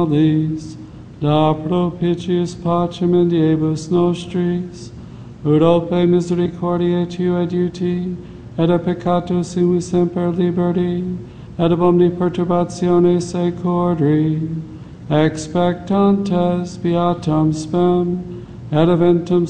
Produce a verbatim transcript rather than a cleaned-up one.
These, da propitius pacem in diebus nostris, ut ope misericordiae Tui adiuti, et a peccatus in semper liberti, et ab omni perturbatione securri, expectantes beatam spem, et eventum